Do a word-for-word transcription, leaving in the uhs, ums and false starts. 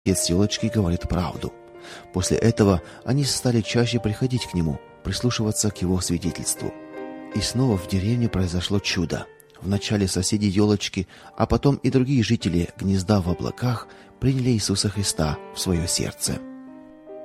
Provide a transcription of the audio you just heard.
Отец елочки говорит правду. После этого они стали чаще приходить к нему, прислушиваться к его свидетельству. И снова в деревне произошло чудо. Вначале соседи елочки, а потом и другие жители гнезда в облаках приняли Иисуса Христа в свое сердце.